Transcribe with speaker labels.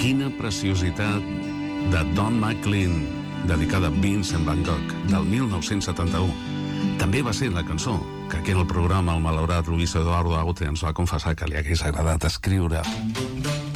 Speaker 1: Quina preciositat de Don McLean, dedicada a Vincent Van Gogh, del 1971. També va ser la cançó que aquí en el programa el malaurat Luis Eduardo Aute ens va confessar que li hagués agradat escriure.